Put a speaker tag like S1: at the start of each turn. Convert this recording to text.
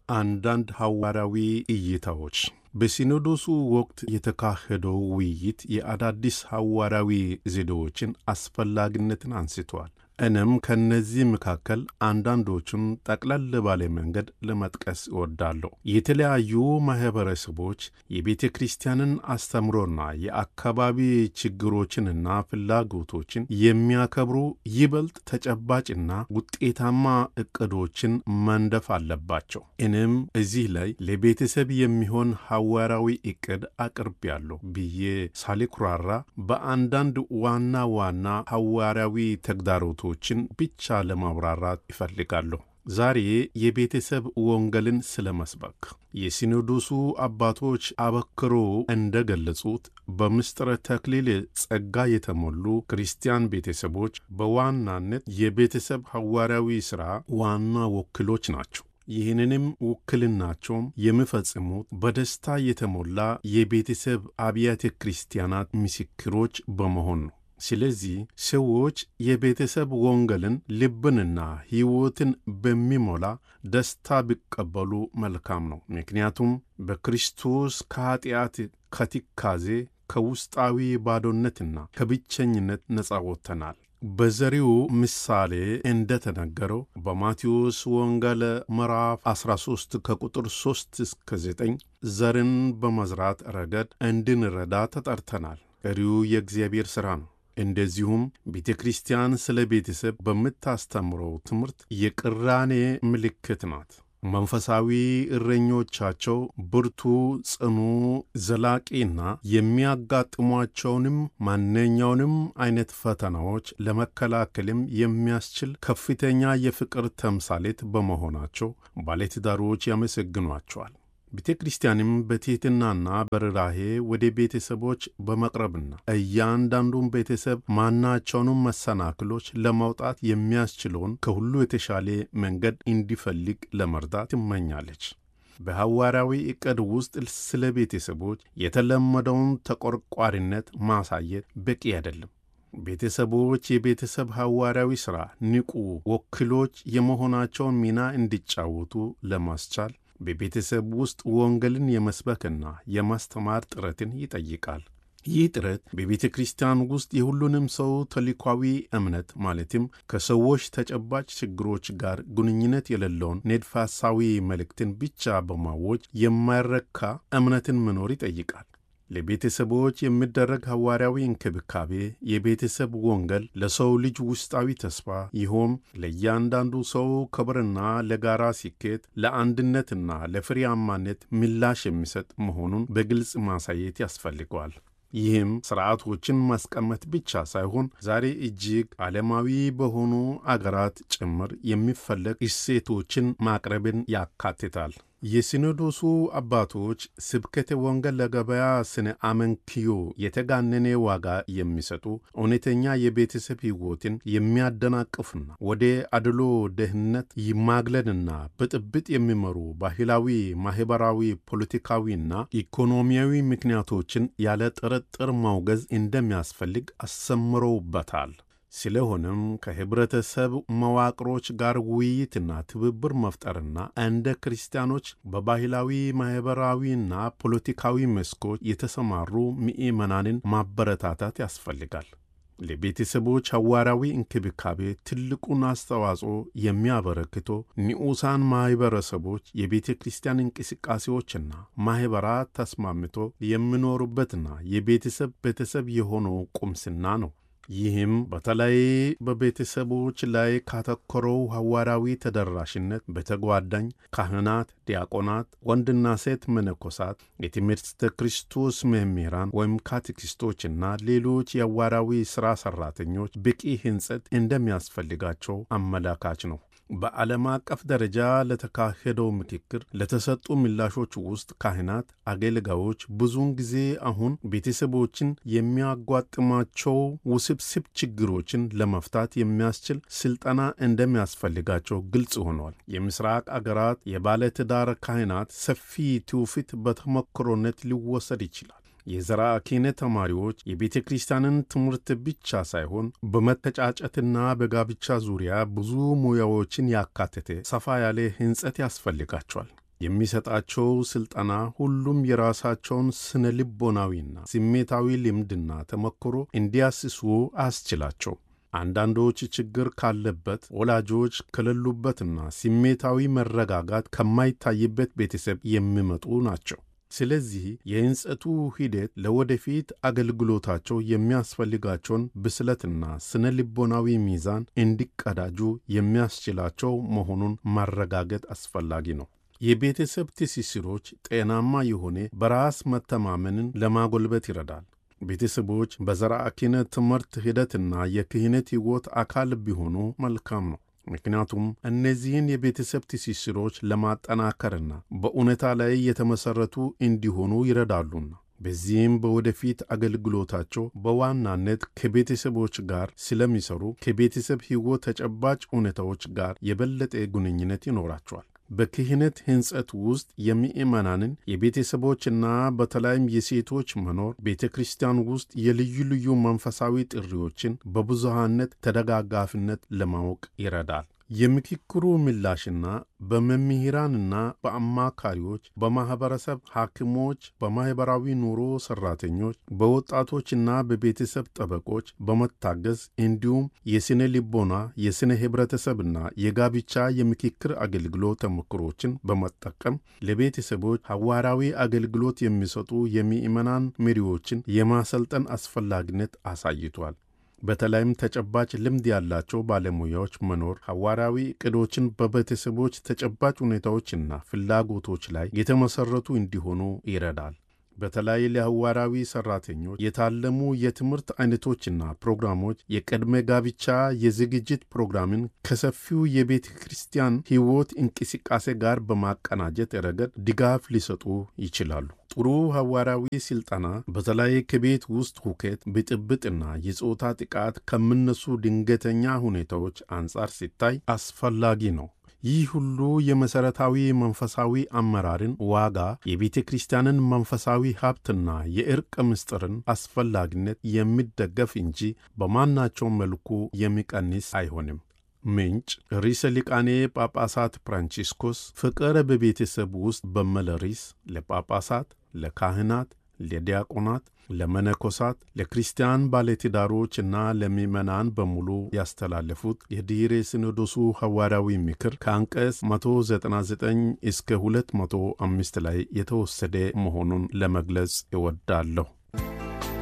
S1: አንዳንድ ሐዋርያዊ እይታዎች በሲኖዶሱ ወቅት የተካሄደው ውይይት የአዳዲስ ሐዋርያዊ ዘዴዎችን አስፈላጊነትን አንስቷል። እኔም ከነዚህ መካከል አንዳንዶቹን ጠቅለል ባለ መንገድ ለመጥቀስ እወዳለሁ። የተለያዩ ማህበረሰቦች የቤተ ክርስቲያንን አስተምሮና የአካባቢ ችግሮችንና ፍላጎቶችን የሚያከብሩ ይበልጥ ተጨባጭና ውጤታማ ዕቅዶችን መንደፍ አለባቸው። እኔም እዚህ ላይ ለቤተሰብ የሚሆን ሐዋርያዊ ዕቅድ አቅርቤያለሁ ብዬ ሳልኩራራ በአንዳንድ ዋና ዋና ሐዋርያዊ ተግዳሮቶችን ብቻ ለማብራራት ይፈልጋለሁ። ዛሬ የቤተሰብ ወንጌልን ስለመስበክ የሲኖዶሱ አባቶች አበክሮ እንደገለጹት በምስጢረ ተክሊል ጸጋ የተሞሉ ክርስቲያን ቤተሰቦች በዋናነት የቤተሰብ ሐዋርያዊ ሥራ ዋና ወኪሎች ናቸው። ይህንንም ውክልናቸውም የሚፈጽሙት በደስታ የተሞላ የቤተሰብ አብያተ ክርስቲያናት ምስክሮች በመሆን ነው። ስለዚህ ሰዎች የቤተሰብ ወንጌልን ልብንና ሕይወትን በሚሞላ ደስታ ቢቀበሉ መልካም ነው። ምክንያቱም በክርስቶስ ከኃጢአት፣ ከትካዜ፣ ከውስጣዊ ባዶነትና ከብቸኝነት ነጻ ወጥተናል። በዘሪው ምሳሌ እንደተነገረው በማቴዎስ ወንጌል ምዕራፍ 13 ከቁጥር 3 እስከ 9 ዘርን በመዝራት ረገድ እንድንረዳ ተጠርተናል። ቀሪው የእግዚአብሔር ሥራ ነው። እንደዚሁም ቤተ ክርስቲያን ስለ ቤተሰብ በምታስተምረው ትምህርት የቅራኔ ምልክት ናት። መንፈሳዊ እረኞቻቸው ብርቱ፣ ጽኑ፣ ዘላቂና የሚያጋጥሟቸውንም ማንኛውንም አይነት ፈተናዎች ለመከላከልም የሚያስችል ከፍተኛ የፍቅር ተምሳሌት በመሆናቸው ባለትዳሮች ያመሰግኗቸዋል። ቤተ ክርስቲያንም በትሕትናና በርኅራኄ ወደ ቤተሰቦች በመቅረብና እያንዳንዱን ቤተሰብ ማናቸውንም መሰናክሎች ለማውጣት የሚያስችለውን ከሁሉ የተሻለ መንገድ እንዲፈልግ ለመርዳት ትመኛለች። በሐዋርያዊ ዕቅድ ውስጥ ስለ ቤተሰቦች የተለመደውን ተቆርቋሪነት ማሳየት በቂ አይደለም። ቤተሰቦች የቤተሰብ ሐዋርያዊ ሥራ ንቁ ወኪሎች የመሆናቸውን ሚና እንዲጫወቱ ለማስቻል በቤተሰብ ውስጥ ወንጌልን የመስበክና የማስተማር ጥረትን ይጠይቃል። ይህ ጥረት በቤተ ክርስቲያን ውስጥ የሁሉንም ሰው ተልእኮአዊ እምነት ማለትም ከሰዎች ተጨባጭ ችግሮች ጋር ግንኙነት የሌለውን ንድፈ ሐሳዊ መልእክትን ብቻ በማወጅ የማይረካ እምነትን መኖር ይጠይቃል። ለቤተሰቦች የሚደረግ ሐዋርያዊ እንክብካቤ የቤተሰብ ወንጌል ለሰው ልጅ ውስጣዊ ተስፋ ይሆን ለእያንዳንዱ ሰው ክብርና ለጋራ ስኬት፣ ለአንድነትና ለፍሬያማነት ምላሽ የሚሰጥ መሆኑን በግልጽ ማሳየት ያስፈልገዋል። ይህም ሥርዓቶችን ማስቀመጥ ብቻ ሳይሆን ዛሬ እጅግ ዓለማዊ በሆኑ አገራት ጭምር የሚፈለግ እሴቶችን ማቅረብን ያካትታል። የሲኖዶሱ አባቶች ስብከተ ወንጌል ለገበያ ስነ አመንክዮ የተጋነነ ዋጋ የሚሰጡ እውነተኛ የቤተሰብ ሕይወትን የሚያደናቅፍና ወደ አድሎ ደህንነት ይማግለልና ብጥብጥ የሚመሩ ባህላዊ፣ ማኅበራዊ፣ ፖለቲካዊና ኢኮኖሚያዊ ምክንያቶችን ያለ ጥርጥር ማውገዝ እንደሚያስፈልግ አሰምረውበታል። ስለሆነም ከህብረተሰብ መዋቅሮች ጋር ውይይትና ትብብር መፍጠርና እንደ ክርስቲያኖች በባህላዊ ማኅበራዊና ፖለቲካዊ መስኮች የተሰማሩ ምእመናንን ማበረታታት ያስፈልጋል። ለቤተሰቦች ሐዋርያዊ እንክብካቤ ትልቁን አስተዋጽኦ የሚያበረክተው ንዑሳን ማኅበረሰቦች የቤተ ክርስቲያን እንቅስቃሴዎችና ማኅበራት ተስማምቶ የሚኖሩበትና ቤተሰብ የሆነው ቁምስና ነው። ይህም በተለይ በቤተሰቦች ላይ ካተኮረው ሐዋርያዊ ተደራሽነት በተጓዳኝ ካህናት፣ ዲያቆናት፣ ወንድና ሴት መነኮሳት፣ የትምህርተ ክርስቶስ መምህራን ወይም ካቴኪስቶችና ሌሎች የሐዋርያዊ ሥራ ሠራተኞች በቂ ሕንጸት እንደሚያስፈልጋቸው አመላካች ነው። በዓለም አቀፍ ደረጃ ለተካሄደው ምክክር ለተሰጡ ምላሾች ውስጥ ካህናት፣ አገልጋዮች ብዙውን ጊዜ አሁን ቤተሰቦችን የሚያጓጥማቸው ውስብስብ ችግሮችን ለመፍታት የሚያስችል ስልጠና እንደሚያስፈልጋቸው ግልጽ ሆኗል። የምስራቅ አገራት የባለትዳር ካህናት ሰፊ ትውፊት በተሞክሮነት ሊወሰድ ይችላል። የዘርዓ ክህነት ተማሪዎች የቤተ ክርስቲያንን ትምህርት ብቻ ሳይሆን በመተጫጨትና በጋብቻ ዙሪያ ብዙ ሙያዎችን ያካተተ ሰፋ ያለ ሕንጸት ያስፈልጋቸዋል። የሚሰጣቸው ስልጠና ሁሉም የራሳቸውን ስነ ልቦናዊና ስሜታዊ ልምድና ተመክሮ እንዲያስሱ አስችላቸው። አንዳንዶች ችግር ካለበት ወላጆች ከሌሉበትና ስሜታዊ መረጋጋት ከማይታይበት ቤተሰብ የሚመጡ ናቸው። ስለዚህ የሕንጸቱ ሂደት ለወደፊት አገልግሎታቸው የሚያስፈልጋቸውን ብስለትና ስነ ልቦናዊ ሚዛን እንዲቀዳጁ የሚያስችላቸው መሆኑን ማረጋገጥ አስፈላጊ ነው። የቤተሰብ ትስስሮች ጤናማ የሆነ በራስ መተማመንን ለማጎልበት ይረዳል። ቤተሰቦች በዘርዓ ክህነት ትምህርት ሂደትና የክህነት ሕይወት አካል ቢሆኑ መልካም ነው። ምክንያቱም እነዚህን የቤተሰብ ትስስሮች ለማጠናከርና በእውነታ ላይ የተመሠረቱ እንዲሆኑ ይረዳሉና። በዚህም በወደፊት አገልግሎታቸው በዋናነት ከቤተሰቦች ጋር ስለሚሰሩ ከቤተሰብ ሕይወት ተጨባጭ እውነታዎች ጋር የበለጠ ግንኙነት ይኖራቸዋል። በክህነት ሕንጸት ውስጥ የምእመናንን የቤተሰቦችና በተለይም የሴቶች መኖር ቤተ ክርስቲያን ውስጥ የልዩ ልዩ መንፈሳዊ ጥሪዎችን በብዙሃነት ተደጋጋፊነት ለማወቅ ይረዳል። የምክክሩ ምላሽና በመምህራንና በአማካሪዎች፣ በማኅበረሰብ ሐኪሞች፣ በማኅበራዊ ኑሮ ሠራተኞች፣ በወጣቶችና በቤተሰብ ጠበቆች በመታገዝ እንዲሁም የስነ ልቦና፣ የስነ ኅብረተሰብና የጋብቻ የምክክር አገልግሎት ተሞክሮችን በመጠቀም ለቤተሰቦች ሐዋርያዊ አገልግሎት የሚሰጡ የምእመናን መሪዎችን የማሰልጠን አስፈላጊነት አሳይቷል። በተለይም ተጨባጭ ልምድ ያላቸው ባለሙያዎች መኖር ሐዋርያዊ ዕቅዶችን በቤተሰቦች ተጨባጭ ሁኔታዎችና ፍላጎቶች ላይ የተመሠረቱ እንዲሆኑ ይረዳል። በተለይ ለሐዋርያዊ ሠራተኞች የታለሙ የትምህርት አይነቶችና ፕሮግራሞች የቅድመ ጋብቻ የዝግጅት ፕሮግራምን ከሰፊው የቤተ ክርስቲያን ሕይወት እንቅስቃሴ ጋር በማቀናጀት ረገድ ድጋፍ ሊሰጡ ይችላሉ። ጥሩ ሐዋርያዊ ሥልጠና በተለይ ከቤት ውስጥ ሁከት፣ ብጥብጥና የጾታ ጥቃት ከሚነሱ ድንገተኛ ሁኔታዎች አንጻር ሲታይ አስፈላጊ ነው። ይህ ሁሉ የመሠረታዊ መንፈሳዊ አመራርን ዋጋ፣ የቤተ ክርስቲያንን መንፈሳዊ ሀብትና የዕርቅ ምስጢርን አስፈላጊነት የሚደገፍ እንጂ በማናቸውም መልኩ የሚቀንስ አይሆንም። ምንጭ ርዕሰ ሊቃነ ጳጳሳት ፍራንቺስኮስ ፍቅር በቤተሰብ ውስጥ በሚል ርዕስ ለጳጳሳት፣ ለካህናት፣ ለዲያቆናት፣ ለመነኮሳት፣ ለክርስቲያን ባለትዳሮችና ለምእመናን በሙሉ ያስተላለፉት የድኅረ ሲኖዶሱ ሐዋርያዊ ምክር ከአንቀጽ 199 እስከ 205 ላይ የተወሰደ መሆኑን ለመግለጽ እወዳለሁ።